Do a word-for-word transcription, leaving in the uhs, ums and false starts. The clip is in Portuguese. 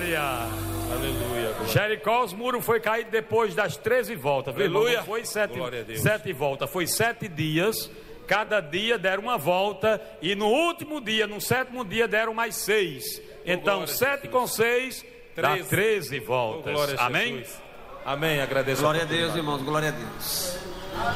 glória. Aleluia. Jericó, os muros foi caído depois das treze voltas. Aleluia. Não foi sete, Glória a Deus. sete voltas, foi sete dias. Cada dia deram uma volta. E no último dia, no sétimo dia, deram mais seis. Então, glória a sete Jesus. com seis, dá Treze. treze voltas. Oh, glória a Amém? Jesus. Amém. Agradeço. Glória a Deus, irmãos, glória a Deus.